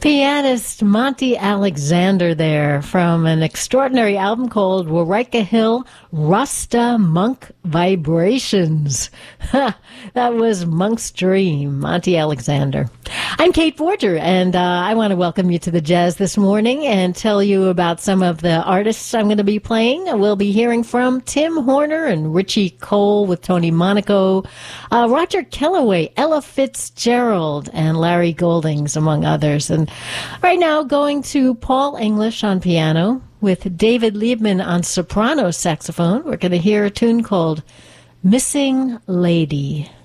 Pianist Monty Alexander there from an extraordinary album called Warika Hill Rasta Monk Vibrations. That was Monk's Dream, Monty Alexander. I'm Kate Forger, and I want to welcome you to the Jazz this morning and tell you about some of the artists I'm going to be playing. We'll be hearing from Tim Horner and Richie Cole with Tony Monaco, Roger Kellaway, Ella Fitzgerald, and Larry Goldings, among others. And right now, going to Paul English on piano with David Liebman on soprano saxophone. We're going to hear a tune called Missing Lady.